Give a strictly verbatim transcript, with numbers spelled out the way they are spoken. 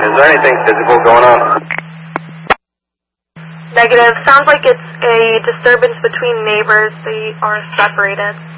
Is there anything physical going on? Negative. Sounds like it's a disturbance between neighbors. They are separated.